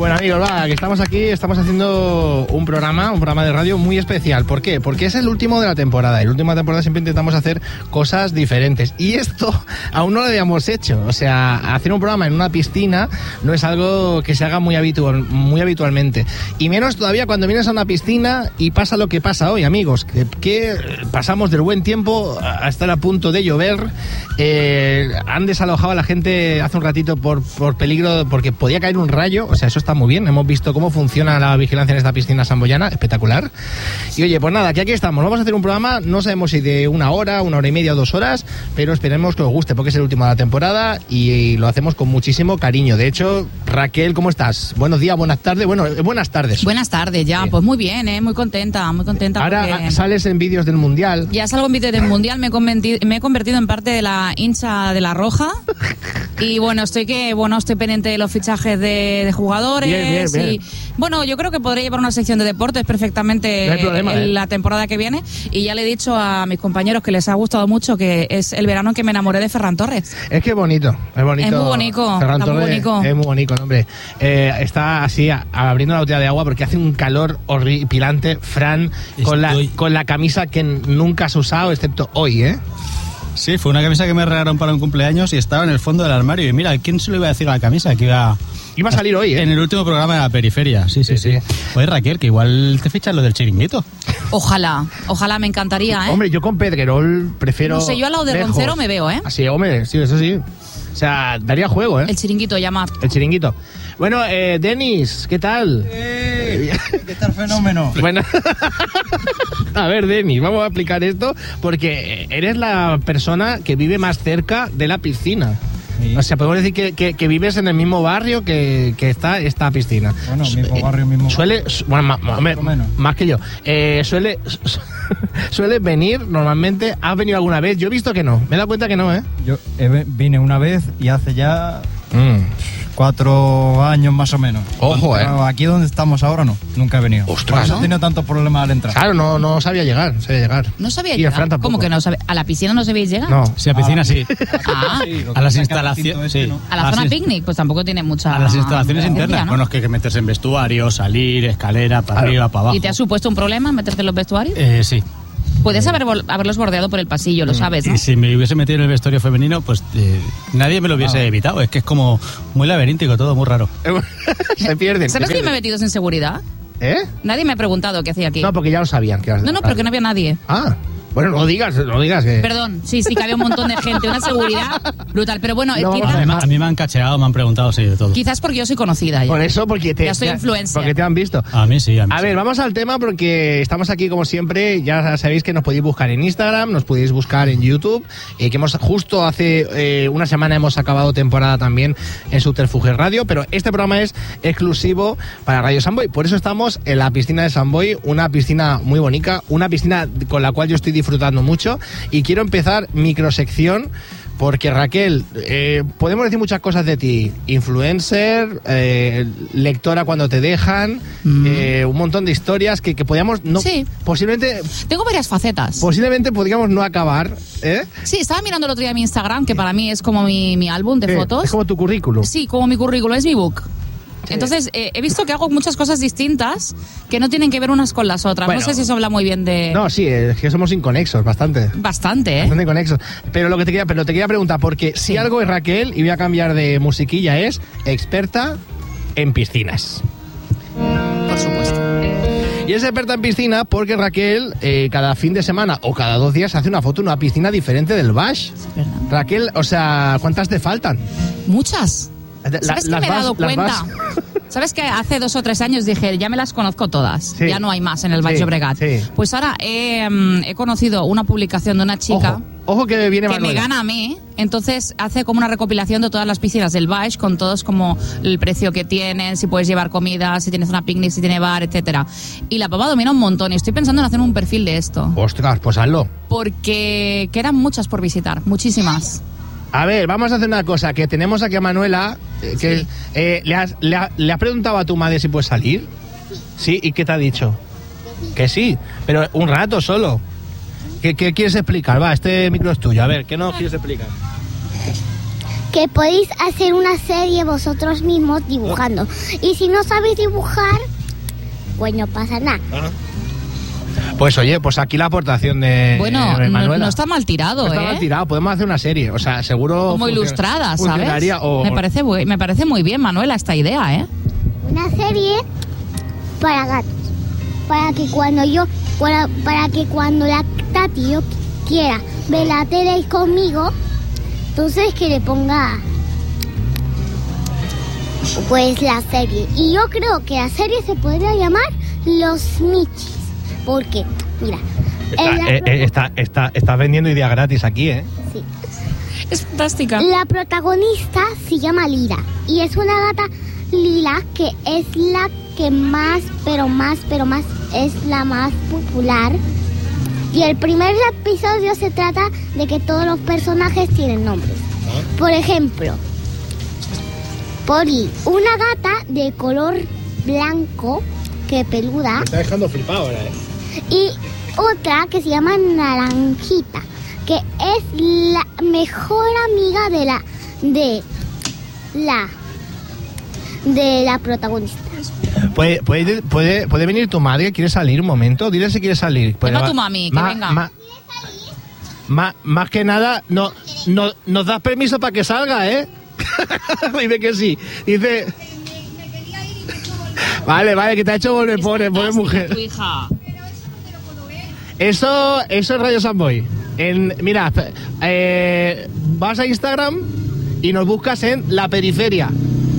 Bueno, amigos, que estamos aquí, estamos haciendo un programa de radio muy especial. ¿Por qué? Porque es el último de la temporada. El último de la temporada siempre intentamos hacer cosas diferentes. Y esto aún no lo habíamos hecho. O sea, hacer un programa en una piscina no es algo que se haga muy habitualmente. Y menos todavía cuando vienes a una piscina y pasa lo que pasa hoy, amigos. Que pasamos del buen tiempo a estar a punto de llover. Han desalojado a la gente hace un ratito por peligro, porque podía caer un rayo. O sea, eso está muy bien. Hemos visto cómo funciona la vigilancia en esta piscina samboyana, espectacular. Y oye, pues nada, que aquí estamos. Vamos a hacer un programa, no sabemos si de 1 hora, 1 hora y media o 2 horas, pero esperemos que os guste, porque es el último de la temporada y lo hacemos con muchísimo cariño. De hecho, Raquel, ¿cómo estás? Buenos días, buenas tardes. Bueno, buenas tardes. Buenas tardes, ya. Pues muy bien, muy contenta. Ahora porque sales en vídeos del Mundial. Ya salgo en vídeos del Mundial, me he convertido en parte de la hincha de la Roja. Y bueno, estoy pendiente de los fichajes de jugadores. Bien. Y bueno, yo creo que podré llevar una sección de deportes perfectamente no hay problema, en la temporada que viene. Y ya le he dicho a mis compañeros que les ha gustado mucho, que es el verano en que me enamoré de Ferran Torres. Es que es bonito. Es muy bonito. Ferran Torres, muy bonito. Es muy bonito, hombre. Está así abriendo la botella de agua porque hace un calor horripilante. Fran, con la camisa que nunca has usado, excepto hoy, ¿eh? Sí, fue una camisa que me regalaron para un cumpleaños y estaba en el fondo del armario. Y mira, ¿quién se lo iba a decir a la camisa? Que iba a salir hoy, ¿eh? En el último programa de la periferia. Sí. Oye, Raquel, que igual te fichas lo del chiringuito. Ojalá, me encantaría, ¿eh? Hombre, yo con Pedrerol prefiero... No sé, yo al lado de Roncero me veo, ¿eh? Sí, hombre, sí, eso sí. O sea, daría juego, ¿eh? El chiringuito, llama. El chiringuito. Bueno, Denis, ¿qué tal? ¿Qué tal, fenómeno? Bueno, a ver, Denis, vamos a explicar esto porque eres la persona que vive más cerca de la piscina. Sí. O sea, podemos decir que vives en el mismo barrio que está esta piscina. Bueno, mismo barrio, mismo suele, bueno, más que yo. Suele venir normalmente. ¿Has venido alguna vez? Yo he visto que no. Me he dado cuenta que no, ¿eh? Yo vine una vez y hace ya 4 años más o menos. Ojo, Aquí donde estamos ahora nunca he venido. Ostras, ¿no? He tenido tantos problemas al entrar. Claro, no sabía llegar. No sabía llegar. ¿Cómo que no sabía? ¿A la piscina no sabíais llegar? No. Sí, a piscina sí. Sí, a las instalaciones. Sí. A la zona picnic, pues tampoco tiene mucha. A las instalaciones internas. ¿no? Bueno, es que hay que meterse en vestuario, salir, escalera, para arriba, para abajo. ¿Y te ha supuesto un problema meterte en los vestuarios? Sí. Puedes haberlos bordeado por el pasillo, lo sabes, ¿no? Y si me hubiese metido en el vestuario femenino, pues nadie me lo hubiese evitado. Es que es como muy laberíntico todo, muy raro. Se pierden. ¿Sabes que me he metido sin seguridad? ¿Eh? Nadie me ha preguntado qué hacía aquí. No, porque ya lo sabían. No, pero que no había nadie. Ah. Bueno, no digas que... Perdón, sí, que había un montón de gente, una seguridad brutal. Pero bueno, no, a mí me han cacheado, me han preguntado, sí, de todo. Quizás porque yo soy conocida ya. Por eso, porque ya soy influencer. Porque te han visto. A mí sí. A ver, vamos al tema porque estamos aquí como siempre. Ya sabéis que nos podéis buscar en Instagram, nos podéis buscar en YouTube, que hemos justo hace una semana hemos acabado temporada también en Subterfuge Radio, pero este programa es exclusivo para Radio Samboy. Por eso estamos en la piscina de Samboy, una piscina muy bonita, una piscina con la cual yo estoy disfrutando mucho, y quiero empezar microsección porque Raquel, podemos decir muchas cosas de ti: influencer, lectora cuando te dejan, un montón de historias que podíamos no, sí. Posiblemente tengo varias facetas. Posiblemente podríamos no acabar, ¿eh? Sí, estaba mirando el otro día mi Instagram, que para mí es como mi álbum de fotos. Es como tu currículum. Sí, como mi currículum, es mi book. Sí. Entonces, he visto que hago muchas cosas distintas que no tienen que ver unas con las otras. Bueno, no sé si eso habla muy bien de... No, sí, es que somos inconexos, bastante. Bastante, ¿eh? Bastante inconexos. Pero te quería preguntar, porque si algo es Raquel, y voy a cambiar de musiquilla, es experta en piscinas. Por supuesto. Y es experta en piscina porque Raquel, cada fin de semana o cada 2 días, hace una foto en una piscina diferente del Baix. Es verdad. Raquel, o sea, ¿cuántas te faltan? Muchas. ¿Sabes que me he dado cuenta? ¿Sabes que hace 2 o 3 años dije, ya me las conozco todas, sí, ya no hay más en el Baix Llobregat? Sí. Pues ahora he conocido una publicación de una chica... Ojo que viene que me gana a mí, entonces hace como una recopilación de todas las piscinas del Baix, con todos como el precio que tienen, si puedes llevar comida, si tienes una picnic, si tiene bar, etcétera. Y la pava domina un montón y estoy pensando en hacer un perfil de esto. Ostras, pues hazlo. Porque quedan muchas por visitar, muchísimas. A ver, vamos a hacer una cosa, que tenemos aquí a Manuela, que sí. ¿Le has preguntado a tu madre si puedes salir? Sí, ¿y qué te ha dicho? Que sí, pero un rato solo. ¿Qué quieres explicar? Va, este micro es tuyo, a ver, ¿qué nos quieres explicar? que podéis hacer una serie vosotros mismos dibujando. Y si no sabéis dibujar, pues no pasa nada. Pues oye, pues aquí la aportación de Bueno, Manuela. no está mal tirado, No está mal tirado, podemos hacer una serie, o sea, seguro... Como ilustrada, ¿sabes? funcionaría, Me parece muy bien, Manuela, esta idea, ¿eh? Una serie para gatos. Para que cuando la Tati yo quiera ver la tele conmigo, entonces que le ponga pues la serie. Y yo creo que la serie se podría llamar Los Michis. Porque, mira, Estás vendiendo ideas gratis aquí, ¿eh? sí. Es fantástica. La protagonista se llama Lila y es una gata lila que es la que más es la más popular. Y el primer episodio se trata de que todos los personajes tienen nombres. Por ejemplo, Polly, una gata de color blanco, que peluda. Me está dejando flipado ahora, ¿eh? Y otra que se llama Naranjita, que es la mejor amiga de la protagonista. ¿Puede venir tu madre? ¿Quiere salir un momento? Dile si quiere salir. Llama a tu mami, que venga. Más que nada, no, nos das permiso para que salga, ¿eh? Dice que sí. Dice... Vale, que te ha hecho volver pobre mujer. Tu hija. Eso es Radio Samboy. Mira, vas a Instagram y nos buscas en La Periferia.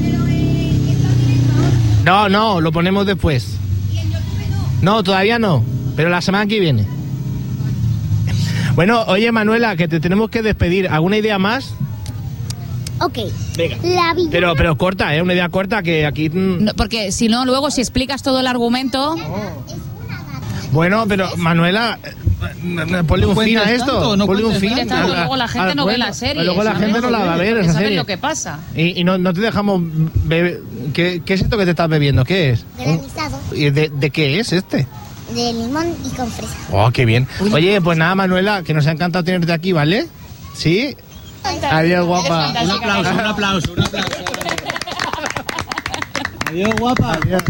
No, lo ponemos después. No, todavía no, pero la semana que viene. Bueno, oye, Manuela, que te tenemos que despedir. ¿Alguna idea más? Ok. Venga. La villana... Pero corta, una idea corta que aquí... No, porque si no, luego si explicas todo el argumento... Bueno, pero Manuela, ponle un fin a esto. Ponle un fin. Luego la gente no ve la serie. Luego la gente no la va a ver esa serie. serie. Lo que pasa. Y no te dejamos beber. ¿Qué es esto que te estás bebiendo? ¿Qué es? Granizado ¿Y de qué es este? de limón y con fresa. Oh, qué bien. Oye, pues nada, Manuela, que nos ha encantado tenerte aquí, ¿vale? ¿Sí? Adiós, guapa. Un aplauso. Adiós, guapa. Adiós.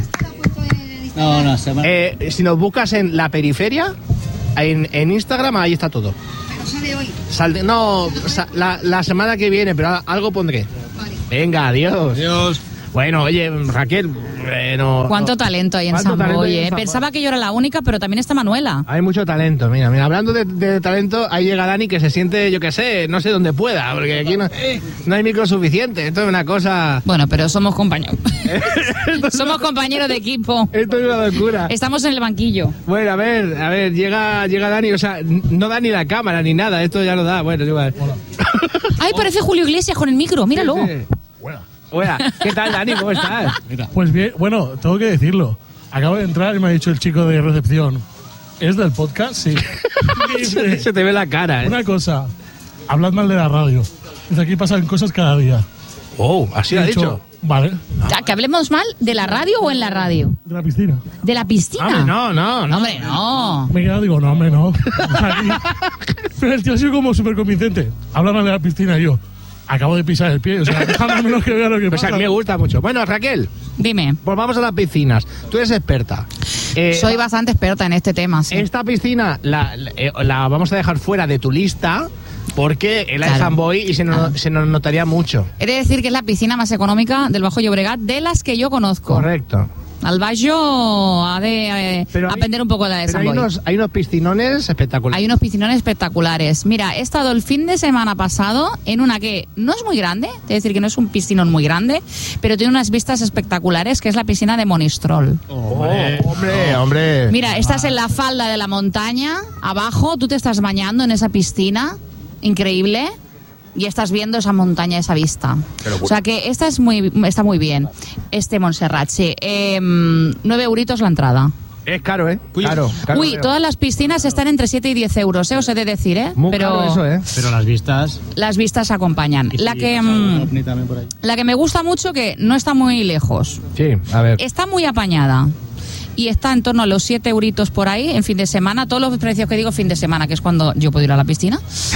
No, se va. Si nos buscas en La Periferia, en Instagram, ahí está todo. ¿Pero sale hoy? La semana que viene, pero algo pondré. Vale. Venga, adiós. Adiós. Bueno, oye, Raquel... ¿Cuánto talento hay en Samboy, eh? Pensaba que yo era la única, pero también está Manuela. Hay mucho talento, mira, hablando de talento, ahí llega Dani que se siente, yo qué sé, no sé dónde pueda, porque aquí no hay micro suficiente, esto es una cosa... Bueno, pero somos compañeros. Somos compañeros de equipo. Esto es una locura. Estamos en el banquillo. Bueno, a ver, llega Dani, o sea, no da ni la cámara ni nada, esto ya lo da, bueno, igual. Ay, parece Julio Iglesias con el micro, míralo. Sí. Hola, ¿qué tal, Dani? ¿Cómo estás? Pues bien, bueno, tengo que decirlo. Acabo de entrar y me ha dicho el chico de recepción. ¿Es del podcast? Sí. Dice, se te ve la cara, ¿eh? Una cosa, hablad mal de la radio. Dice, aquí pasan cosas cada día. Oh, así lo ha dicho. Vale. ¿Que hablemos mal de la radio o en la radio? De la piscina. ¿De la piscina? Hombre, no. Hombre, no. Me he quedado, digo, no, hombre, no. Pero el tío ha sido como súper convincente. Habla mal de la piscina y yo. Acabo de pisar el pie, o sea, déjame al menos que vea lo que pues pasa. a mí me gusta mucho. Bueno, Raquel. Dime. Pues vamos a las piscinas. Tú eres experta. Soy bastante experta en este tema, sí. Esta piscina la vamos a dejar fuera de tu lista porque es la de Samboy y se nos notaría mucho. He de decir que es la piscina más económica del Bajo Llobregat de las que yo conozco. Correcto. Al Bajo ha de aprender un poco de la de Samboy. Hay unos piscinones espectaculares. Hay unos piscinones espectaculares. Mira, he estado el fin de semana pasado en una que no es muy grande, es decir, que no es un piscinón muy grande, pero tiene unas vistas espectaculares, que es la piscina de Monistrol. Hombre. Mira, estás en la falda de la montaña, abajo, tú te estás bañando en esa piscina, increíble, y estás viendo esa montaña, esa vista. O sea que esta está muy bien. Montserrat, sí. 9 euritos la entrada. Es caro, ¿eh? Caro. Uy, todas las piscinas están entre 7 y 10 euros, os he de decir, ¿eh? Muy caro eso, ¿eh? Pero las vistas... Las vistas acompañan. La que me gusta mucho, que no está muy lejos. Sí, a ver. Está muy apañada. y está en torno a los 7 euritos por ahí en fin de semana. Todos los precios que digo fin de semana, que es cuando yo puedo ir a la piscina.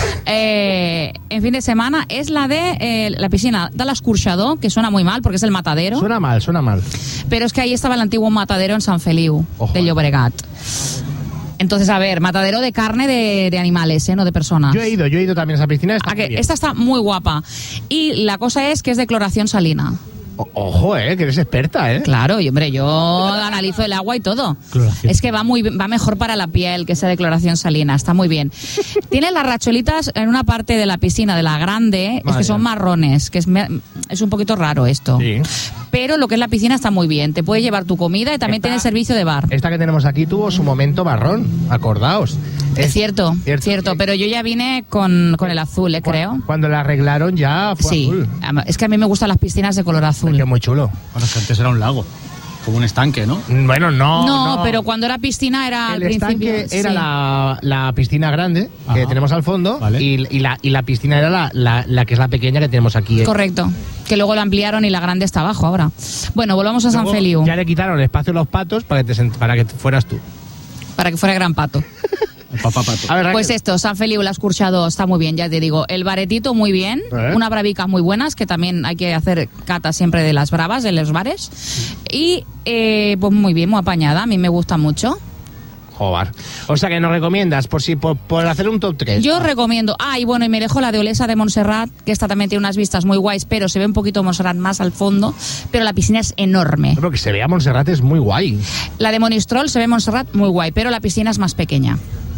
En fin de semana es la de la piscina de l'Escorxador, que suena muy mal porque es el matadero. Suena mal. Pero es que ahí estaba el antiguo matadero en Sant Feliu, Ojo. de Llobregat. Entonces, a ver, matadero de carne de animales, no de personas. Yo he ido también a esa piscina. Está muy bien. Esta está muy guapa. Y la cosa es que es de cloración salina. Ojo, que eres experta, Claro, y hombre, yo analizo el agua y todo. Cloración. Es que va mejor para la piel que sea de cloración salina, está muy bien. Tiene las racholitas en una parte de la piscina, de la grande, es que son marrones, que es un poquito raro esto. Sí. Pero lo que es la piscina está muy bien, te puedes llevar tu comida y también tiene servicio de bar. Esta que tenemos aquí tuvo su momento marrón, acordaos. Es cierto, pero yo ya vine con el azul, creo. Cuando la arreglaron ya fue azul. Es que a mí me gustan las piscinas de color azul. Es que es muy chulo. Bueno, es que antes era un lago, como un estanque, ¿no? Bueno, no. Pero cuando era piscina era al principio. El estanque era la piscina grande que tenemos al fondo, vale. y la piscina era la que es la pequeña que tenemos aquí. Correcto. Que luego lo ampliaron y la grande está abajo ahora. Bueno, volvamos a Sant Feliu. Ya le quitaron el espacio a los patos para que fueras tú. Para que fuera gran pato. El papá pato. A ver, Pues Raquel. esto, Sant Feliu, l'Escorxador, está muy bien, ya te digo. El baretito muy bien, unas bravicas muy buenas, que también hay que hacer cata siempre de las bravas, de los bares. Y pues muy bien, muy apañada, a mí me gusta mucho. Joder. O sea que nos recomiendas, por hacer un top 3. Yo recomiendo, y bueno, y me dejo la de Olesa de Montserrat, que esta también tiene unas vistas muy guays, pero se ve un poquito Montserrat más al fondo, pero la piscina es enorme. Pero que se vea Montserrat es muy guay. La de Monistrol se ve Montserrat muy guay, pero la piscina es más pequeña.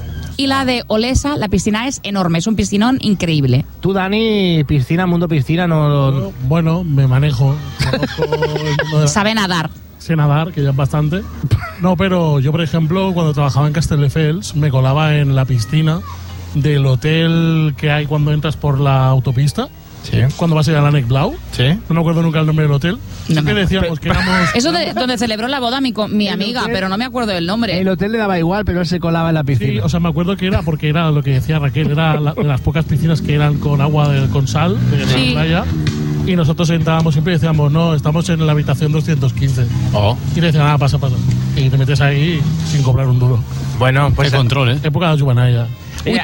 Y la de Olesa, la piscina es enorme, es un piscinón increíble. Tú, Dani, piscina, mundo piscina, no... Bueno, me manejo. Conozco el mundo de Sabe nadar. sé nadar, que ya es bastante. No, pero yo, por ejemplo, cuando trabajaba en Castelldefels, me colaba en la piscina del hotel que hay cuando entras por la autopista. Sí. Cuando vas a ir a l'Ànec Blau. Sí. No me acuerdo nunca el nombre del hotel. No me que decíamos que éramos... Eso donde celebró la boda mi amiga, hotel- pero no me acuerdo del nombre. El hotel le daba igual, pero él se colaba en la piscina. Sí, o sea, me acuerdo que era porque era lo que decía Raquel, era de las pocas piscinas que eran con agua con sal de la Sí. playa. Y nosotros entrábamos siempre y decíamos, no, estamos en la habitación 215. Oh. Y le decían, pasa. Y te metes ahí sin cobrar un duro. Bueno, pues... Qué control, ¿eh? Época de Juvenaya. Oye,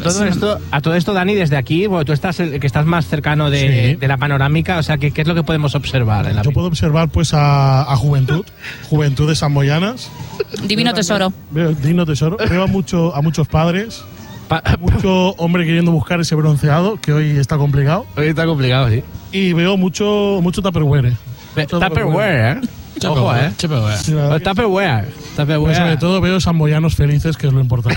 a todo esto, Dani, desde aquí, bueno, tú estás que estás más cercano de la panorámica, o sea, ¿qué es lo que podemos observar en la Yo puedo observar pues a Juventud, Juventud de San Boyanas. Divino tesoro. Veo Divino Tesoro. Veo a muchos padres, mucho hombre queriendo buscar ese bronceado, que hoy está complicado. Hoy está complicado, sí. Y veo mucho Tupperware. Mucho Tupperware, ¿eh? Ojo, ¿eh? Sí, la verdad que- Tupperware. Pero sobre todo veo samboyanos felices, que es lo importante.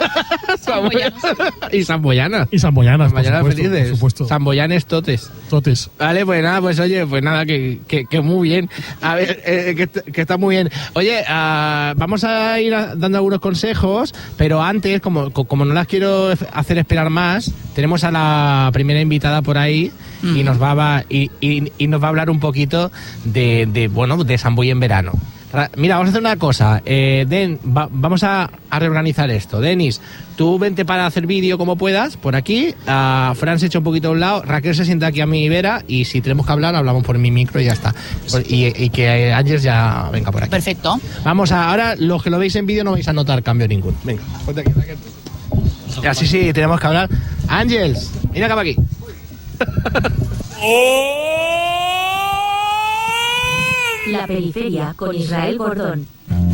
Y samboyanas. Y samboyanas, por Samboyanas supuesto, felices. por supuesto. Samboyanes totes. Totes. Vale, pues nada, que muy bien. A ver, que está muy bien. Oye, vamos a ir dando algunos consejos, pero antes, como no las quiero hacer esperar más, tenemos a la primera invitada por ahí y nos va a hablar un poquito de San Boy en verano. Mira, vamos a hacer una cosa. Vamos a reorganizar esto. Denis, tú vente para hacer vídeo como puedas, por aquí. Fran se echa un poquito a un lado. Raquel se sienta aquí a mi vera. Y si tenemos que hablar, hablamos por mi micro y ya está. Y que Ángeles ya venga por aquí. Perfecto. Vamos ahora, los que lo veis en vídeo no vais a notar cambio ninguno. Venga, ponte aquí, Raquel. Así sí, tenemos que hablar. Ángeles, mira acá para aquí. La periferia con Israel Gordón.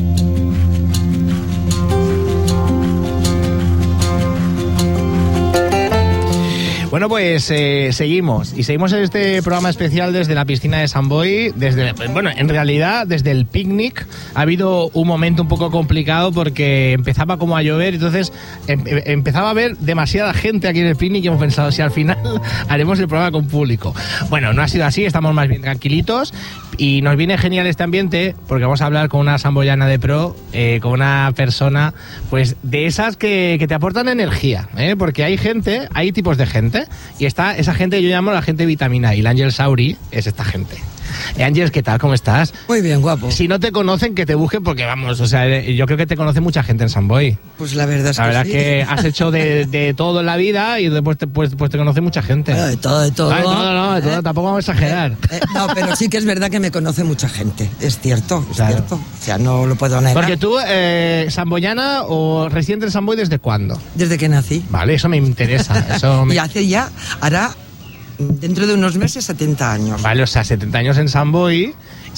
Bueno, pues seguimos. Y seguimos en este programa especial desde la piscina de Sant Boi. En realidad, desde el picnic ha habido un momento un poco complicado porque empezaba como a llover. Entonces empezaba a haber demasiada gente aquí en el picnic y hemos pensado si al final haremos el programa con público. Bueno, no ha sido así, estamos más bien tranquilitos. Y nos viene genial este ambiente porque vamos a hablar con una samboyana de pro, con una persona pues de esas que te aportan energía, porque hay tipos de gente y está esa gente que yo llamo la gente vitamina y el Ángel Sauri es esta gente. Ángeles, ¿qué tal? ¿Cómo estás? Muy bien, guapo. Si no te conocen, que te busquen, porque vamos, o sea, yo creo que te conoce mucha gente en Sant Boi. Pues la verdad es La verdad sí. que has hecho de todo en la vida y después te conoce mucha gente. Bueno, de todo. De todo, tampoco vamos a exagerar. No, pero sí que es verdad que me conoce mucha gente, es cierto, Claro. cierto. O sea, no lo puedo negar. Porque tú, samboyana o residente en Sant Boi, ¿desde cuándo? Desde que nací. Vale, eso me interesa. Y hace ya, hará dentro de unos meses 70 años. Vale, o sea, 70 años en Sant Boi,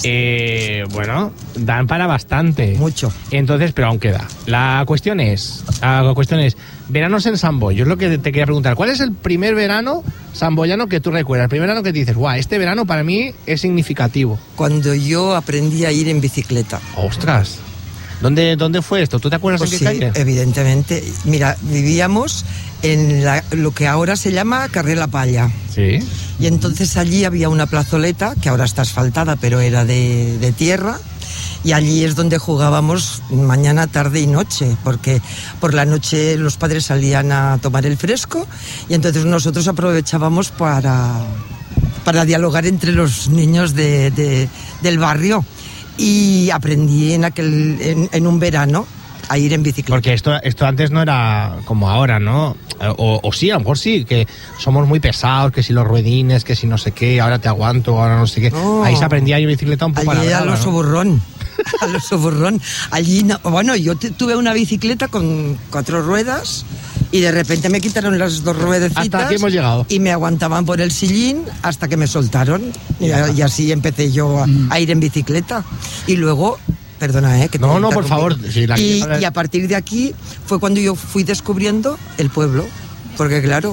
bueno, dan para bastante. Mucho. Entonces, pero aún queda. La cuestión es, veranos en Sant Boi. Yo es lo que te quería preguntar. ¿Cuál es el primer verano samboyano que tú recuerdas? El primer verano que te dices, guau, este verano para mí es significativo. Cuando yo aprendí a ir en bicicleta. ¡Ostras! ¿Dónde fue esto? ¿Tú te acuerdas Pues en sí, qué calle? evidentemente. Mira, vivíamos en lo que ahora se llama Carrer La Palla. Sí. Y entonces allí había una plazoleta, que ahora está asfaltada, pero era de tierra. Y allí es donde jugábamos mañana, tarde y noche, porque por la noche los padres salían a tomar el fresco y entonces nosotros aprovechábamos para dialogar entre los niños del barrio. Y aprendí en un verano a ir en bicicleta. Porque esto antes no era como ahora, ¿no? O sí, a lo mejor sí, que somos muy pesados, que si los ruedines, que si no sé qué, ahora te aguanto, ahora no sé qué. No. Ahí se aprendía a ir en bicicleta un poco allí a la era brava, lo ¿no? soburrón. A lo soburrón. Allí, bueno, yo tuve una bicicleta con 4 ruedas y de repente me quitaron las 2 ruedecitas. Hasta aquí hemos llegado. Y me aguantaban por el sillín hasta que me soltaron. Y así empecé yo a ir en bicicleta. Y luego... Perdona, que te No, interrumpí. por favor. Sí, Y a partir de aquí fue cuando yo fui descubriendo el pueblo. Porque claro,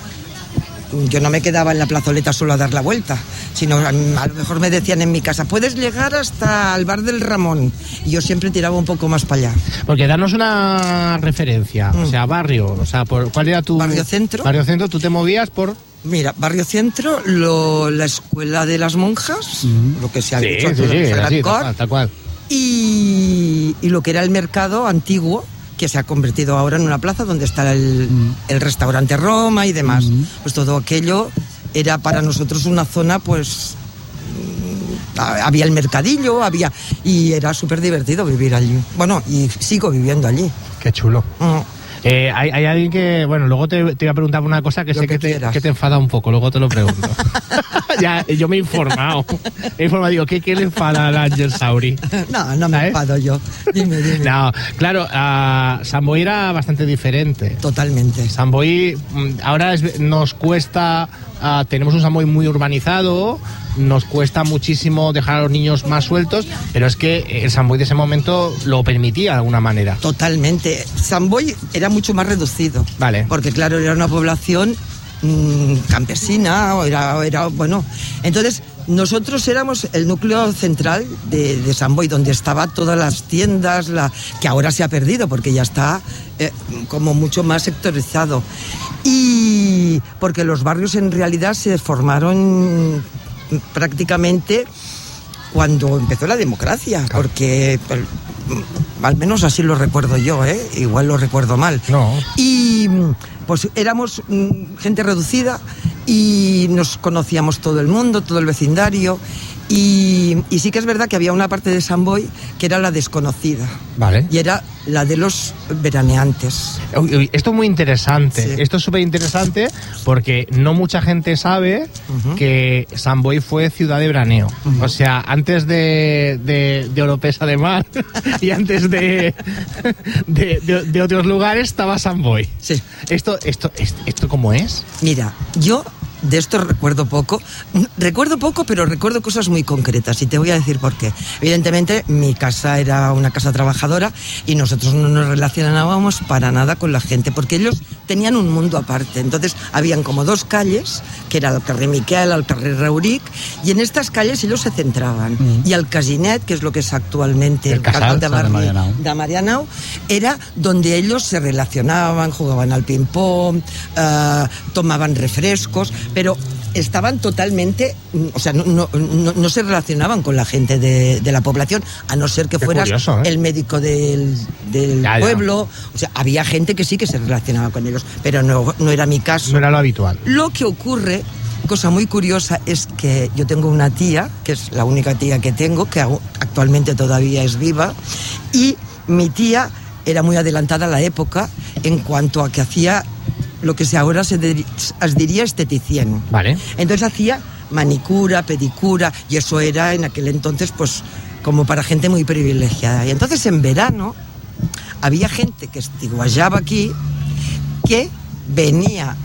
yo no me quedaba en la plazoleta solo a dar la vuelta, sino a lo mejor me decían en mi casa, puedes llegar hasta el bar del Ramón. Y yo siempre tiraba un poco más para allá. Porque danos una referencia, o sea, barrio, o sea, ¿cuál era tu... Barrio Centro. Barrio Centro, tú te movías por... Mira, Barrio Centro, la escuela de las monjas, lo que se ha dicho, tal cual. Y lo que era el mercado antiguo, que se ha convertido ahora en una plaza donde está el restaurante Roma y demás. Pues todo aquello era para nosotros una zona, pues había el mercadillo, y era súper divertido vivir allí. Bueno, y sigo viviendo allí. Qué chulo. Hay alguien que, bueno, luego te voy a preguntar una cosa que sé que te enfada un poco, luego te lo pregunto. Ya, yo me he informado. Digo, ¿qué le enfada al Ángel Sauri? No me enfado yo. Dime. No, claro, Sant Boi era bastante diferente. Totalmente. Sant Boi ahora nos cuesta, tenemos un Sant Boi muy urbanizado, nos cuesta muchísimo dejar a los niños más sueltos, pero es que el Sant Boi de ese momento lo permitía de alguna manera. Totalmente. Sant Boi era mucho más reducido. Vale. Porque claro, era una población campesina, era bueno. Entonces, nosotros éramos el núcleo central de Sant Boi, donde estaban todas las tiendas, que ahora se ha perdido porque ya está como mucho más sectorizado. Y porque los barrios en realidad se formaron prácticamente cuando empezó la democracia, porque al menos así lo recuerdo yo, igual lo recuerdo mal. No. Y pues éramos gente reducida y nos conocíamos todo el mundo, todo el vecindario. Y sí que es verdad que había una parte de Sant Boi que era la desconocida. Vale. Y era la de los veraneantes. Esto es muy interesante. Sí. Esto es súper interesante porque no mucha gente sabe que Sant Boi fue ciudad de veraneo. O sea, antes de Oropesa de Mar y antes de otros lugares estaba Sant Boi. Sí. ¿Esto cómo es? Mira, yo de esto recuerdo poco, pero recuerdo cosas muy concretas y te voy a decir por qué. Evidentemente mi casa era una casa trabajadora y nosotros no nos relacionábamos para nada con la gente porque ellos tenían un mundo aparte. Entonces habían como 2 calles, que era el carrer Miquel, el carrer Rauric, y en estas calles ellos se centraban. Y el Casinet, que es lo que es actualmente el casal de barri de Marianao, era donde ellos se relacionaban, jugaban al ping-pong, tomaban refrescos, pero estaban totalmente, o sea, no se relacionaban con la gente de la población, a no ser que fueras curioso, el médico del pueblo. O sea, había gente que sí que se relacionaba con ellos, pero no era mi caso. No era lo habitual. Lo que ocurre cosa muy curiosa es que yo tengo una tía, que es la única tía que tengo, que actualmente todavía es viva, y mi tía era muy adelantada a la época en cuanto a que hacía lo que ahora se diría esteticien. Vale. Entonces hacía manicura, pedicura, y eso era en aquel entonces pues como para gente muy privilegiada. Y entonces en verano había gente que estiguallaba aquí, que venía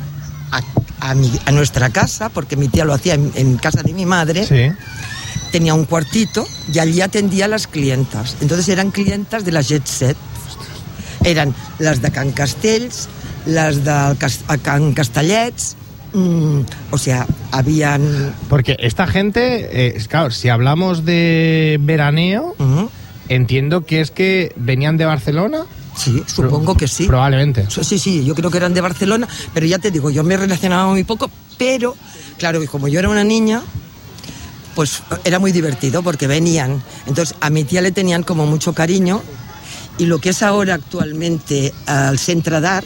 a nuestra casa, porque mi tía lo hacía en casa de mi madre. Sí. Tenía un cuartito y allí atendía a las clientas. Entonces eran clientas de la Jet Set. Eran las de Can Castells, las de Can Castellets, o sea, habían... Porque esta gente, claro, si hablamos de veraneo, entiendo que es que venían de Barcelona. Sí, supongo que sí. Probablemente. Sí, yo creo que eran de Barcelona, pero ya te digo, yo me relacionaba muy poco, pero, claro, como yo era una niña, pues era muy divertido porque venían. Entonces, a mi tía le tenían como mucho cariño, y lo que es ahora actualmente el Centre d'Art,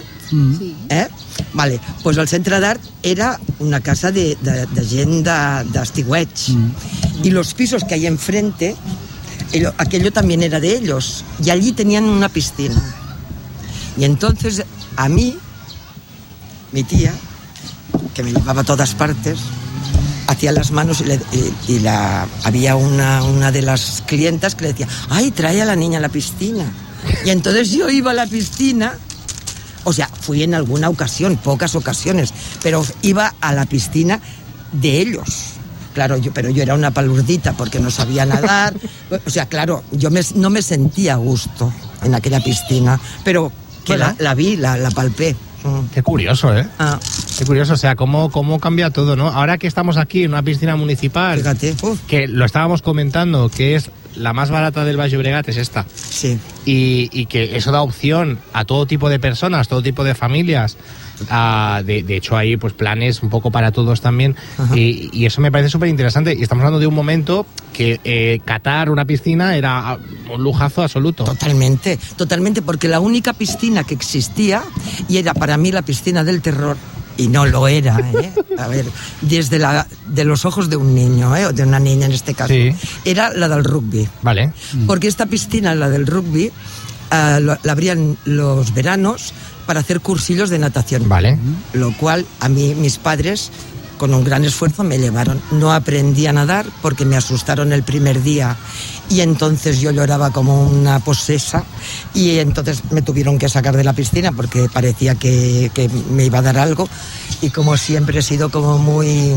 vale, pues el Centre d'Art era una casa de gent d'estiueig, y los pisos que hay enfrente, aquello también era de ellos, y allí tenían una piscina. Y entonces a mí, mi tía, que me llevaba a todas partes, hacía las manos y había una de las clientas que le decía, ay, trae a la niña a la piscina. Y entonces yo iba a la piscina, o sea, fui en alguna ocasión, pocas ocasiones, pero iba a la piscina de ellos. Claro, pero yo era una palurdita porque no sabía nadar. O sea, claro, yo no me sentía a gusto en aquella piscina, pero que la vi, la palpé. Qué curioso, ¿eh? Ah. Qué curioso, o sea, cómo cambia todo, ¿no? Ahora que estamos aquí en una piscina municipal, fíjate, que lo estábamos comentando, que es la más barata del Baix Llobregat, es esta. Sí. Y que eso da opción a todo tipo de personas, todo tipo de familias. De hecho hay pues planes un poco para todos también, y eso me parece súper interesante. Y estamos hablando de un momento que catar una piscina era un lujazo absoluto. Totalmente, porque la única piscina que existía, y era para mí la piscina del terror, y no lo era, a ver, desde de los ojos de un niño, o de una niña en este caso, sí, era la del rugby. Vale. Porque esta piscina, la del rugby, la abrían los veranos para hacer cursillos de natación. Vale. Lo cual a mí, mis padres, con un gran esfuerzo, me llevaron. No aprendí a nadar porque me asustaron el primer día, y entonces yo lloraba como una posesa, y entonces me tuvieron que sacar de la piscina porque parecía que me iba a dar algo, y como siempre he sido como muy...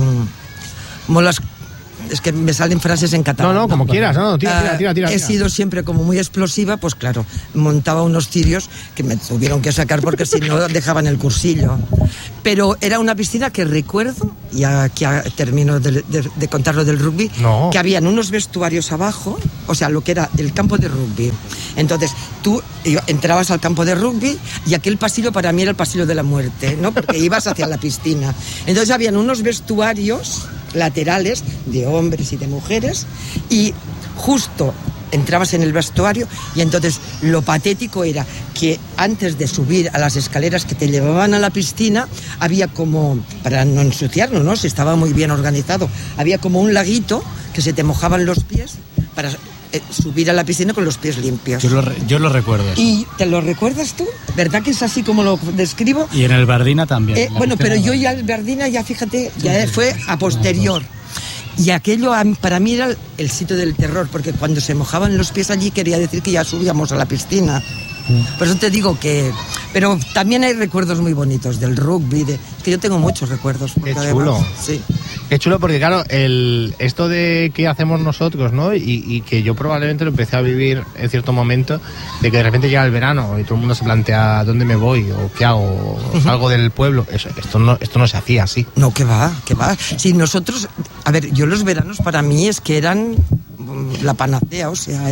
Es que me salen frases en catalán. No, como quieras, no, tira. He sido siempre como muy explosiva, pues claro, montaba unos cirios que me tuvieron que sacar porque si no dejaban el cursillo. Pero era una piscina que recuerdo, y aquí termino de contar lo del rugby, que habían unos vestuarios abajo, o sea, lo que era el campo de rugby. Entonces, tú entrabas al campo de rugby y aquel pasillo para mí era el pasillo de la muerte, ¿no? Porque ibas hacia la piscina. Entonces habían unos vestuarios laterales de hombres y de mujeres, y justo entrabas en el vestuario, y entonces lo patético era que antes de subir a las escaleras que te llevaban a la piscina había como, para no ensuciarnos, ¿no? Se estaba muy bien organizado, había como un laguito que se te mojaban los pies para subir a la piscina con los pies limpios. Yo lo recuerdo. ¿Y te lo recuerdas tú? ¿Verdad que es así como lo describo? Y en el Bardina también. Bueno, pero yo ya el Bardina, ya fíjate, ya fue a posterior. Y aquello para mí era el sitio del terror, porque cuando se mojaban los pies allí quería decir que ya subíamos a la piscina. Por eso te digo que... Pero también hay recuerdos muy bonitos del rugby, que yo tengo muchos recuerdos. Qué chulo. Además, sí. Qué chulo, porque claro, esto de que hacemos nosotros, ¿no? Y que yo probablemente lo empecé a vivir en cierto momento, de que de repente llega el verano y todo el mundo se plantea dónde me voy o qué hago, o salgo del pueblo. Esto no se hacía así. No, que va. Si nosotros... A ver, yo los veranos para mí es que eran la panacea, o sea,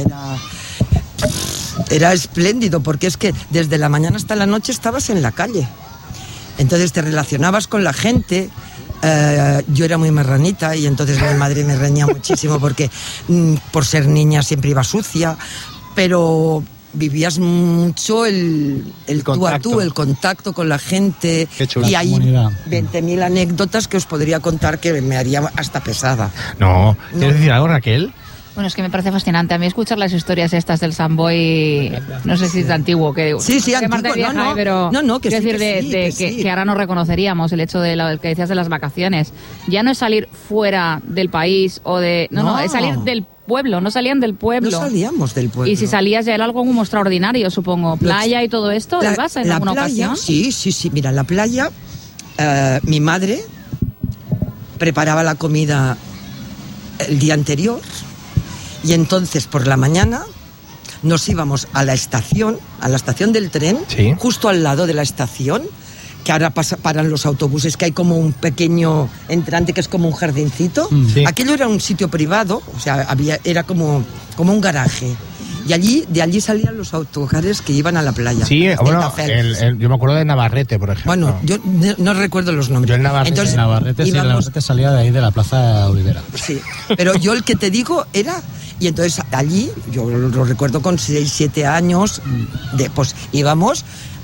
era espléndido, porque es que desde la mañana hasta la noche estabas en la calle. Entonces te relacionabas con la gente. Yo era muy marranita, y entonces mi madre me reñía muchísimo porque por ser niña siempre iba sucia, pero vivías mucho el tú a tú, el contacto con la gente. Y hay 20.000 anécdotas que os podría contar que me haría hasta pesada. No. ¿Quieres decir algo, Raquel? Bueno, es que me parece fascinante. A mí escuchar las historias estas del Samboy, no sé si es antiguo, que sí, antiguo, vieja, pero que quiero sí, decir que ahora no reconoceríamos el hecho de lo que decías de las vacaciones. Ya no es salir fuera del país o de no, es salir del pueblo. No salían del pueblo. No salíamos del pueblo. Y si salías ya era algo como extraordinario, supongo. Playa y todo esto, ¿ibas en alguna ocasión? Sí. Mira, en la playa, mi madre preparaba la comida el día anterior. Y entonces por la mañana nos íbamos a la estación del tren, ¿sí? Justo al lado de la estación, que ahora paran los autobuses, que hay como un pequeño entrante que es como un jardincito. Sí. Aquello era un sitio privado, o sea, era como un garaje. Y de allí salían los autocares que iban a la playa. Sí, bueno, yo me acuerdo de Navarrete, por ejemplo. Bueno, yo no recuerdo los nombres. Yo el Navarrete. Entonces, Navarrete salía de ahí de la Plaza Olivera. Sí, pero yo el que te digo era... Y entonces allí, yo lo recuerdo con 6, 7 años, pues íbamos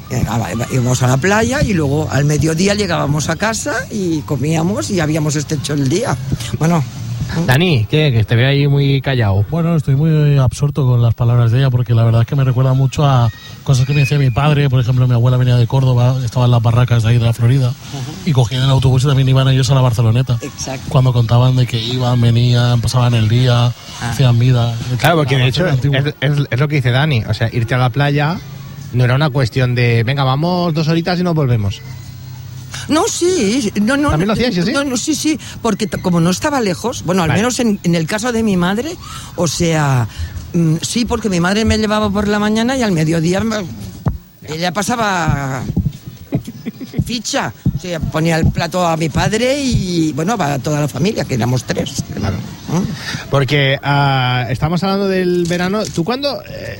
a la playa y luego al mediodía llegábamos a casa y comíamos y habíamos hecho el día. Bueno... Dani, que te veo ahí muy callado. Bueno, estoy muy absorto con las palabras de ella porque la verdad es que me recuerda mucho a cosas que me decía mi padre. Por ejemplo, mi abuela venía de Córdoba, estaba en las barracas de ahí de la Florida y cogían el autobús y también iban ellos a la Barceloneta. Exacto. Cuando contaban de que iban, venían, pasaban el día, hacían vida. Claro, porque de hecho es lo que dice Dani. O sea, irte a la playa no era una cuestión de, venga, vamos 2 horitas y nos volvemos. No, sí. No, ¿también lo hacías, sí? No, sí, porque como no estaba lejos, bueno, al menos en el caso de mi madre, o sea, sí, porque mi madre me llevaba por la mañana y al mediodía ella pasaba ficha, o sea, ponía el plato a mi padre y, bueno, para toda la familia, que éramos 3. Claro. Porque estamos hablando del verano. ¿Tú cuándo,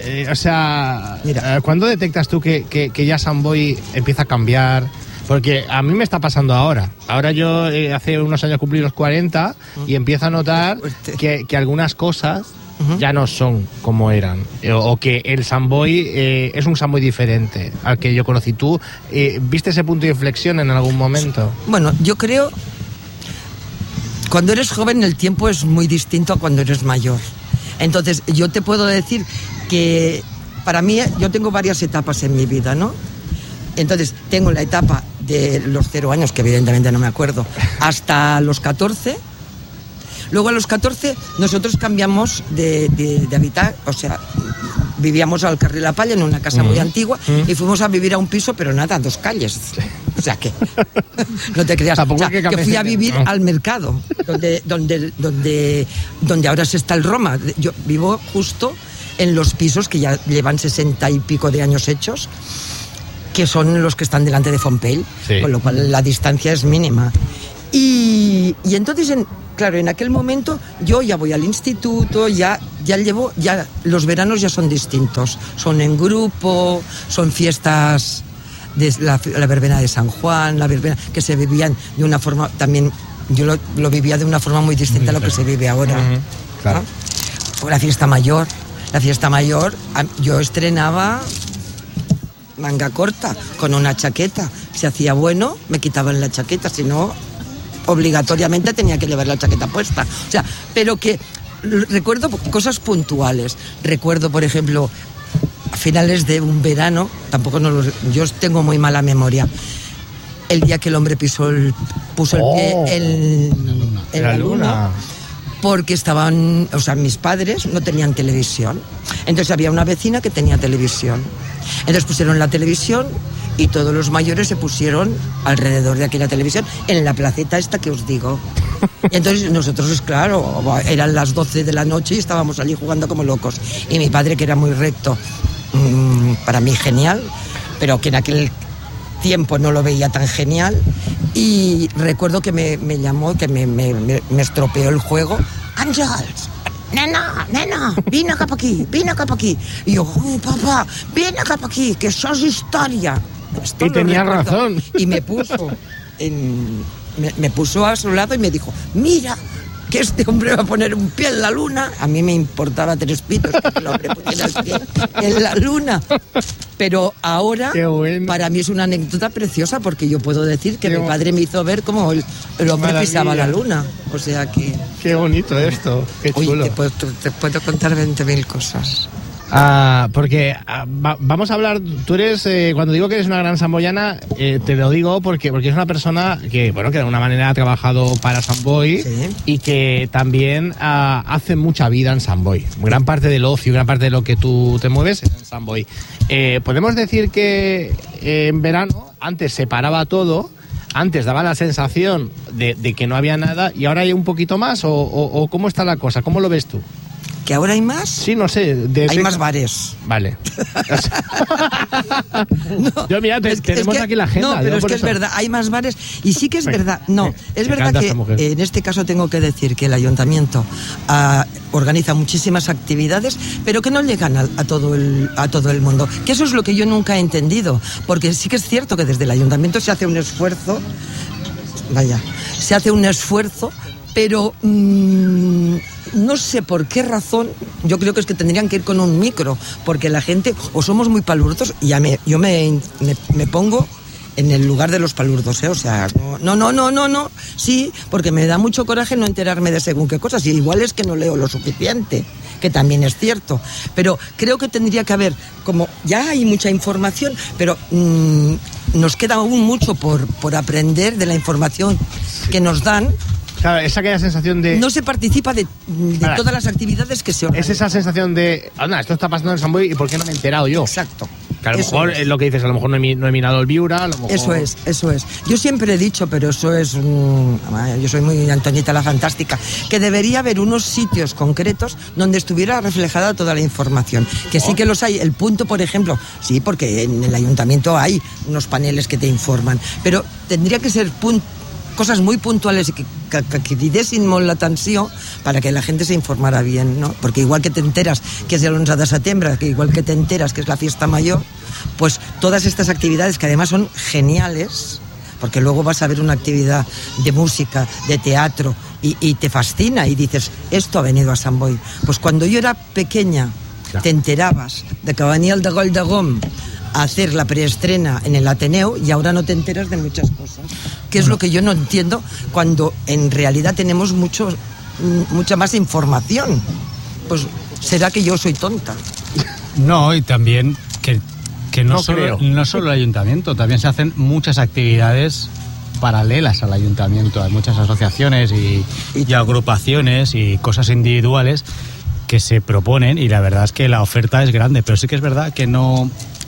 cuándo detectas tú que ya Samboy empieza a cambiar? Porque a mí me está pasando ahora. Ahora yo hace unos años cumplí los 40 y empiezo a notar que algunas cosas ya no son como eran. O que el Samboy es un Samboy diferente al que yo conocí. ¿Tú viste ese punto de inflexión en algún momento? Bueno, yo creo... Cuando eres joven el tiempo es muy distinto a cuando eres mayor. Entonces yo te puedo decir que para mí yo tengo varias etapas en mi vida, ¿no? Entonces tengo la etapa de los 0 años, que evidentemente no me acuerdo, hasta los 14. Luego a los 14 nosotros cambiamos de habitar, o sea, vivíamos al Carril La Palla en una casa muy antigua y fuimos a vivir a un piso, pero nada, 2 calles. O sea que, no te creas, o sea, que fui a vivir al mercado, donde ahora se está el Roma. Yo vivo justo en los pisos que ya llevan 60 y pico de años hechos, que son los que están delante de Fontpell, sí. Con lo cual la distancia es mínima. Y entonces, claro, en aquel momento yo ya voy al instituto, ya los veranos ya son distintos. Son en grupo, son fiestas de la verbena de San Juan, la verbena que se vivían de una forma también, yo lo vivía de una forma muy distinta a lo que se vive ahora. Claro. ¿No? La fiesta mayor, yo estrenaba manga corta, con una chaqueta. Si hacía bueno, me quitaban la chaqueta, si no, obligatoriamente tenía que llevar la chaqueta puesta. O sea, pero que recuerdo cosas puntuales. Recuerdo, por ejemplo, a finales de un verano, yo tengo muy mala memoria, el día que el hombre puso el pie en la luna. Porque mis padres no tenían televisión. Entonces había una vecina que tenía televisión. Entonces pusieron la televisión y todos los mayores se pusieron alrededor de aquella televisión, en la placeta esta que os digo. Y entonces nosotros, claro, eran las 12 de la noche y estábamos allí jugando como locos. Y mi padre, que era muy recto, para mí genial, pero que en aquel tiempo no lo veía tan genial, y recuerdo que me llamó, que me estropeó el juego. Àngels, nena, vine cap aquí. Y yo, papá, vine cap aquí, que això és història. Y tenía razón. Y me puso a su lado y me dijo, mira, que este hombre va a poner un pie en la luna. A mí me importaba 3 pitos que el hombre pusiera el pie en la luna. Pero ahora, para mí es una anécdota preciosa, porque yo puedo decir que mi padre me hizo ver cómo el hombre pisaba la luna. O sea que... Qué bonito esto, qué chulo. Oye, te puedo contar 20.000 cosas. Porque vamos a hablar, tú eres, cuando digo que eres una gran samboyana, te lo digo porque es una persona que, bueno, que de alguna manera ha trabajado para Samboy, sí, y que también hace mucha vida en Samboy. Gran parte del ocio, gran parte de lo que tú te mueves es en Samboy. Podemos decir que en verano, antes se paraba todo, antes daba la sensación de que no había nada, y ahora hay un poquito más, o ¿cómo está la cosa? ¿Cómo lo ves tú? ¿Que ahora hay más? Sí, no sé. Hay más bares. Vale. No, yo, mira, tenemos aquí la agenda. No, pero es que es verdad, hay más bares. Y sí que es verdad. No, es verdad que en este caso tengo que decir que el ayuntamiento organiza muchísimas actividades, pero que no llegan a todo el mundo. Que eso es lo que yo nunca he entendido. Porque sí que es cierto que desde el ayuntamiento se hace un esfuerzo. Pero no sé por qué razón. Yo creo que es que tendrían que ir con un micro, porque la gente, o somos muy palurdos, y yo me pongo en el lugar de los palurdos, o sea, no, sí, porque me da mucho coraje no enterarme de según qué cosas, y igual es que no leo lo suficiente, que también es cierto, pero creo que tendría que haber, como ya hay mucha información, pero nos queda aún mucho por aprender de la información que nos dan. Claro, es aquella sensación de... No se participa de todas las actividades que se organizan. Es esa sensación de... Anda, esto está pasando en Samboy, ¿y por qué no me he enterado yo? Exacto. Que a lo mejor es lo que dices, a lo mejor no he mirado el Viura, a lo mejor... Eso es. Yo siempre he dicho, pero eso es... yo soy muy Antoñita la Fantástica, que debería haber unos sitios concretos donde estuviera reflejada toda la información. Que sí que los hay. El punto, por ejemplo, sí, porque en el ayuntamiento hay unos paneles que te informan, pero tendría que ser cosas muy puntuales y que cridessin molt l'atenció para que la gente se informara bien, ¿no? Porque igual que te enteras que es el 11 de septiembre, que igual que te enteras que es la fiesta mayor, pues todas estas actividades que además son geniales, porque luego vas a ver una actividad de música, de teatro, y te fascina y dices, esto ha venido a Samboy. Pues cuando yo era pequeña, te enterabas de que venía el de Gol de Gom a hacer la preestrena en el Ateneo, y ahora no te enteras de muchas cosas, que es lo que yo no entiendo, cuando en realidad tenemos mucha más información. Pues será que yo soy tonta. No, y también que no solo el ayuntamiento, también se hacen muchas actividades paralelas al ayuntamiento. Hay muchas asociaciones y agrupaciones y cosas individuales que se proponen, y la verdad es que la oferta es grande, pero sí que es verdad que no...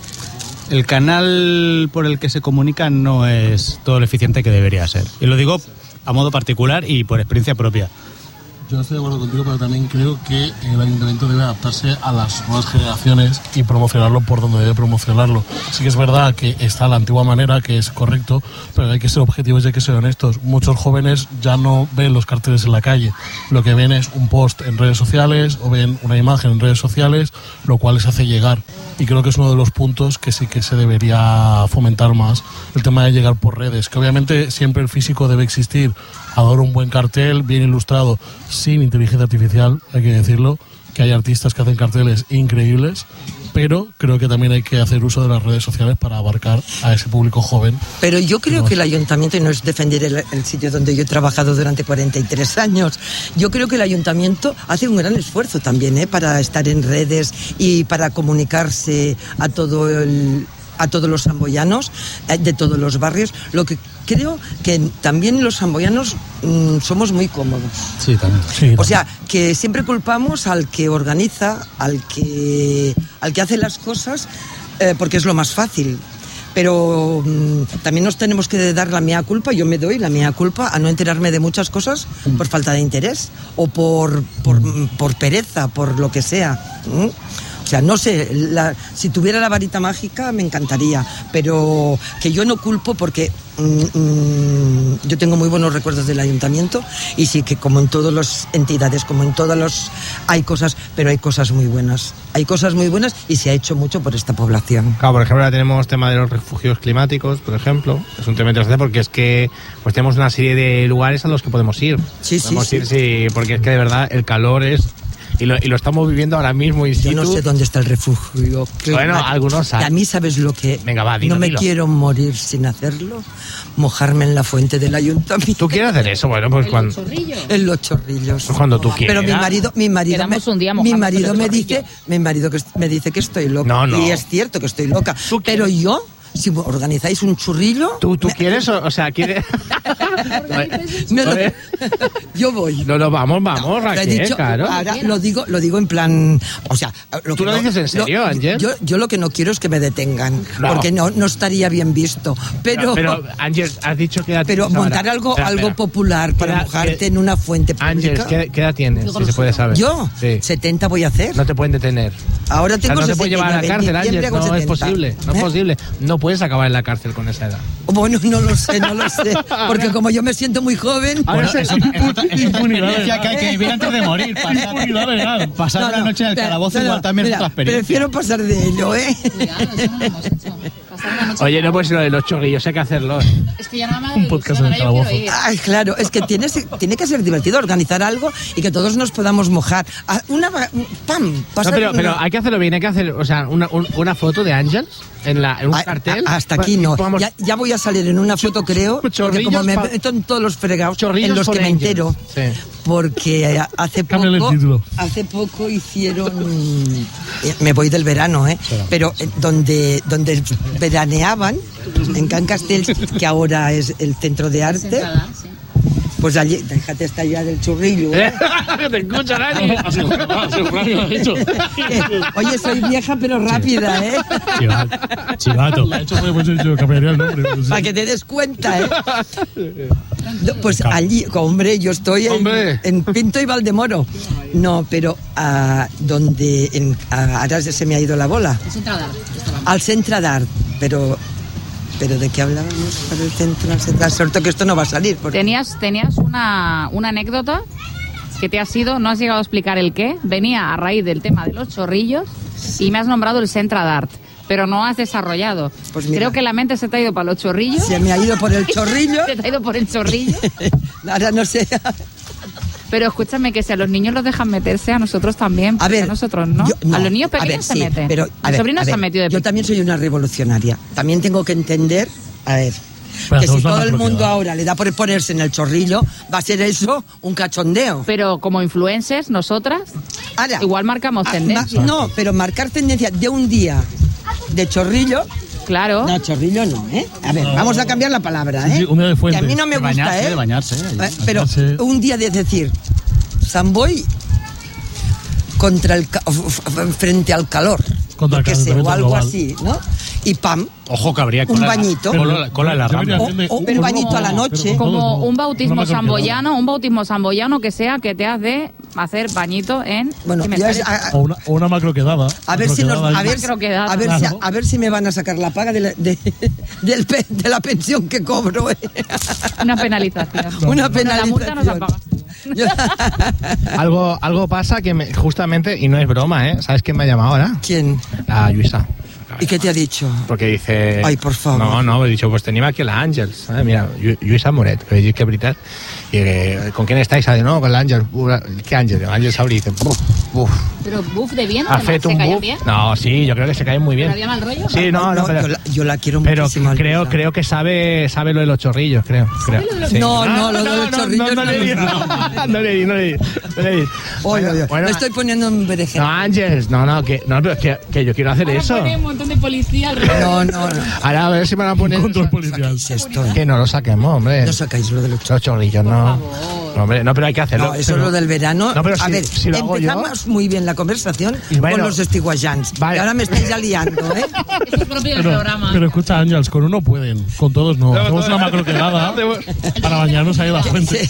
El canal por el que se comunica no es todo lo eficiente que debería ser. Y lo digo a modo particular y por experiencia propia. Yo estoy de acuerdo contigo, pero también creo que el ayuntamiento debe adaptarse a las nuevas generaciones y promocionarlo por donde debe promocionarlo. Sí que es verdad que está la antigua manera, que es correcto, pero hay que ser objetivos y hay que ser honestos. Muchos jóvenes ya no ven los carteles en la calle. Lo que ven es un post en redes sociales o ven una imagen en redes sociales, lo cual les hace llegar. Y creo que es uno de los puntos que sí que se debería fomentar más, el tema de llegar por redes, que obviamente siempre el físico debe existir. Adoro un buen cartel, bien ilustrado, sin inteligencia artificial, hay que decirlo, que hay artistas que hacen carteles increíbles, pero creo que también hay que hacer uso de las redes sociales para abarcar a ese público joven. Pero yo creo que el ayuntamiento, y no es defender el sitio donde yo he trabajado durante 43 años, yo creo que el ayuntamiento hace un gran esfuerzo también, para estar en redes y para comunicarse a todos los samboyanos de todos los barrios. Lo que creo que también los samboyanos somos muy cómodos. Sí, también. O sea, que siempre culpamos al que organiza, al que hace las cosas, porque es lo más fácil. Pero también nos tenemos que dar la mea culpa, yo me doy la mea culpa a no enterarme de muchas cosas por falta de interés o por pereza, por lo que sea. O sea, no sé, si tuviera la varita mágica me encantaría, pero que yo no culpo porque yo tengo muy buenos recuerdos del ayuntamiento y sí que como en todas las entidades, como en todos los... hay cosas, pero hay cosas muy buenas. Hay cosas muy buenas y se ha hecho mucho por esta población. Claro, por ejemplo, ahora tenemos tema de los refugios climáticos, por ejemplo. Es un tema interesante porque es que pues tenemos una serie de lugares a los que podemos ir. Sí, sí, porque es que de verdad el calor es... Y lo estamos viviendo ahora mismo. Yo no sé dónde está el refugio. Bueno, algunos saben. Y a mí, ¿sabes lo que? Venga, va, dilo, no me quiero morir sin hacerlo. Mojarme en la fuente del ayuntamiento. ¿Tú quieres hacer eso? Bueno, pues cuando... En los chorrillos. Pues cuando tú quieras. Pero mi marido me dice que estoy loca. No. Y es cierto que estoy loca. Pero yo... Si organizáis un churrillo... ¿Tú quieres? O sea, ¿quieres...? Yo voy. No, vamos, Raquel, claro. Ahora lo digo en plan... O sea... ¿Tú lo dices en serio, Ángel? Yo lo que no quiero es que me detengan, porque no estaría bien visto. Pero Ángel, has dicho que... Pero montar algo popular para mojarte en una fuente pública... Ángel, ¿qué edad tienes? Si se puede saber. ¿Yo? Sí. 70 voy a hacer. No te pueden detener. Ahora tengo 60. No te pueden llevar a la cárcel, Ángel. No es posible. No es posible. No puedes acabar en la cárcel con esa edad. Bueno, no lo sé. Porque como yo me siento muy joven... Bueno, eso impunidad que hay que vivir antes de morir. Pasar la noche en el calabozo igual también es otra experiencia. Prefiero pasar de ello, ¿eh? Oye, no, pues lo de los chorrillos hay que hacerlo. Es que ya no me un podcast en el calabozo. Ay, claro, es que tiene que ser divertido organizar algo y que todos nos podamos mojar. Pero hay que hacerlo bien, hay que hacer, o sea, una foto de Ángels en un cartel. Hasta aquí no. Ya voy a salir en una foto, creo, porque como me meto en todos los fregados en los que me entero. Sí. Porque hace poco hicieron... Me voy del verano, ¿eh? Pero donde veraneaban, en Can Castells, que ahora es el centro de arte... Pues allí, déjate estar ya del churrillo, ¿eh? ¿Te escucha nadie? Oye, soy vieja pero rápida, ¿eh? Chivato. Cambiaría el nombre. Para que te des cuenta, ¿eh? Pues allí, hombre, yo estoy en Pinto y Valdemoro. No, pero ahora se me ha ido la bola. Al Centre d'Art, pero ¿de qué hablábamos para el centro? Suerte que esto no va a salir. Porque... Tenías una anécdota que te ha sido, no has llegado a explicar el qué, venía a raíz del tema de los chorrillos y me has nombrado el Centre d'Art, pero no has desarrollado. Pues mira, creo que la mente se te ha ido para los chorrillos. Se me ha ido por el chorrillo. Se te ha ido por el chorrillo. Ahora no sé. Pero escúchame, que si a los niños los dejan meterse, a nosotros también. A ver, a nosotros no. A los niños pequeños se meten. Pero mis sobrinos se han metido de pequeños. Yo también soy una revolucionaria. También tengo que entender, que si todo el mundo ahora le da por ponerse en el chorrillo, va a ser eso un cachondeo. Pero como influencers, nosotras, ahora, igual marcamos tendencia. No, pero marcar tendencia de un día de chorrillo... Claro. No, chorrillo no, ¿eh? A ver, vamos a cambiar la palabra, ¿eh? Sí, un día de fuente. Que a mí no me gusta, ¿eh? De bañarse. Pero un día de decir, Samboy frente al calor. Contra el calentamiento o algo global. Así, ¿no? Y pam. Ojo que habría un bañito. Cola en la rama. O un bañito a la noche. Como un bautismo samboyano que sea que te has de hacer baño en... Bueno, o una macroquedada. A ver si me van a sacar la paga de la pensión que cobro. Una penalización. Una penalización. La multa nos la pagas. Algo pasa que justamente, y no es broma, ¿eh? ¿Sabes quién me ha llamado ahora? ¿Quién? La Lluïsa. ¿Y qué te ha dicho? Porque dice... Ay, por favor. No, he dicho, pues tenim aquí l'Àngels. Mira, Lluïsa Moret, que dic que és veritat. I ¿con quién estáis? No, con l'Àngels. ¿Qué Àngels? L'Àngels Sauri dice, buf. ¿Pero buf de bien? ¿Ha fet un buf? Bien? No, sí, yo creo que se caen muy bien. ¿Pero había mal rollo? Sí, no, pero... Yo la quiero pero muchísimo. Pero creo que sabe lo de los chorrillos, creo. Sí. No, lo de los chorrillos no le di. Oye, me estoy poniendo un berenjena. No, Àngels, pero que yo quiero hacer eso. Un montón de policía. No. Ahora a ver si me van a poner... Control policial. Que no lo saquemos, hombre. No sacáis lo de los chorrillos, no. No, hombre, no, pero hay que hacerlo. No, eso es lo del verano. No, pero a ver, si lo hago yo... seguíamos muy bien la conversación con los estiguayans. Vale. Y ahora me estáis ya liando, ¿eh? Eso es propio del programa. Pero escucha, Ángels, con uno pueden, con todos no. Hacemos una macroquedada para bañarnos ahí en la fuente.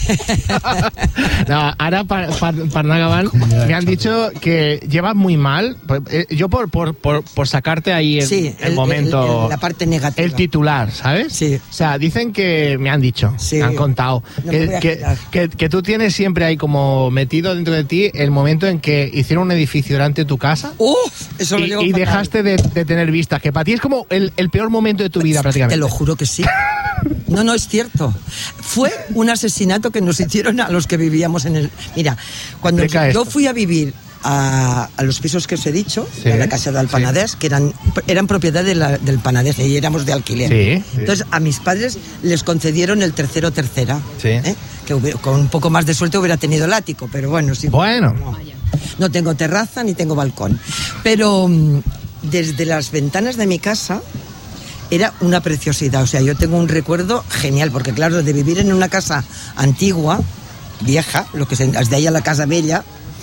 No, ara per anar acabant, me han dicho que llevas muy mal. Yo por sacarte ahí el momento, la parte negativa, el titular, ¿sabes? Sí. O sea, dicen que me han dicho, me han contado No que tú tienes siempre ahí como metido dentro de ti el momento en que hicieron un edificio delante de tu casa. Eso lo llevo y fatal. dejaste de tener vistas, que para ti es como el peor momento de tu vida prácticamente. Te lo juro que sí. No, es cierto. Fue un asesinato que nos hicieron a los que vivíamos en el... Mira, cuando yo fui a vivir a los pisos que os he dicho, a la casa del Penedès, que eran propiedad del Penedès y éramos de alquiler. Sí. Entonces, a mis padres les concedieron el tercera, sí. Que con un poco más de suerte hubiera tenido el ático, pero bueno, sí. Bueno. No tengo terraza ni tengo balcón. Pero desde las ventanas de mi casa era una preciosidad. O sea, yo tengo un recuerdo genial, porque claro, de vivir en una casa antigua, vieja, desde ahí a la Casa Bella,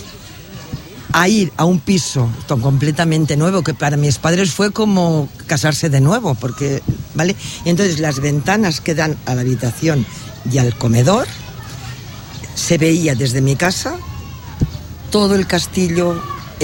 a ir a un piso completamente nuevo, que para mis padres fue como casarse de nuevo, porque, ¿vale? Y entonces las ventanas que dan a la habitación y al comedor, se veía desde mi casa todo el castillo,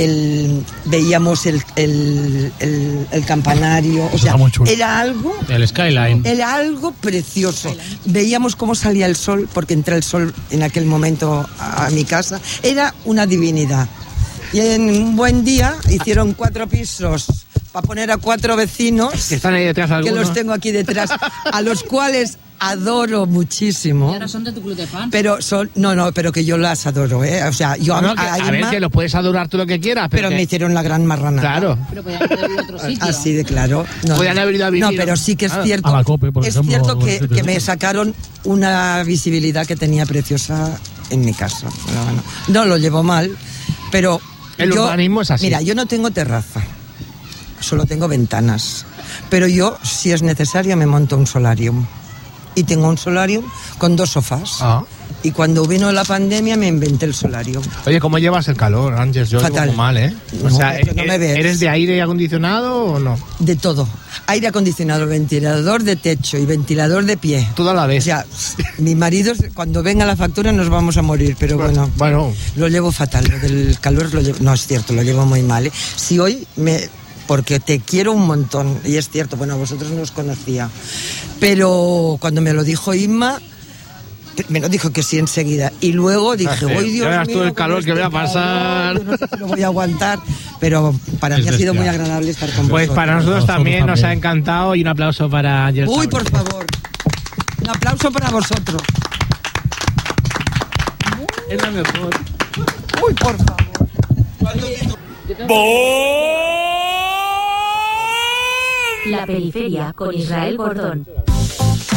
veíamos el campanario, o sea, era algo... El skyline. Era algo precioso. Veíamos cómo salía el sol, porque entra el sol en aquel momento a mi casa. Era una divinidad. Y en un buen día hicieron 4 pisos para poner a 4 vecinos, que están ahí detrás algunos, que los tengo aquí detrás, a los cuales adoro muchísimo. Y ahora son de tu club de fans. Pero pero que yo las adoro, ¿eh? O sea, yo a ver, que lo puedes adorar tú lo que quieras, pero me hicieron la gran marranada. Claro. Pero podían haber ido a otro sitio. Así de claro. Podían haber ido a vivir. No, pero sí que es cierto. A la COPE, por ejemplo, cierto que me sacaron una visibilidad que tenía preciosa en mi casa. No lo llevo mal, pero el urbanismo es así. Mira, yo no tengo terraza, solo tengo ventanas. Pero yo, si es necesario, me monto un solarium. Y tengo un solarium con 2 sofás. Y cuando vino la pandemia me inventé el solarium. Oye, ¿cómo llevas el calor, Ángels? Yo fatal. Como mal, ¿eh? O sea, no me ves. ¿Eres de aire acondicionado o no? De todo. Aire acondicionado, ventilador de techo y ventilador de pie. Todo a la vez. O sea, mi marido, cuando venga la factura nos vamos a morir, pero bueno. Lo llevo fatal. Lo del calor lo llevo... No, es cierto, lo llevo muy mal, ¿eh? Si hoy porque te quiero un montón, y es cierto, bueno, a vosotros no os conocía, pero cuando me lo dijo Inma, me lo dijo que sí enseguida, y luego dije, ¡ay, Dios mío! Tú el calor que voy a pasar. Yo no sé si lo voy a aguantar, pero para mí ha sido muy agradable estar con vosotros. Pues para nosotros también nos ha encantado, y un aplauso para Ángels. Uy, por favor, un aplauso para vosotros. Es la mejor. Uy, por favor. La Periferia con Israel Gordón.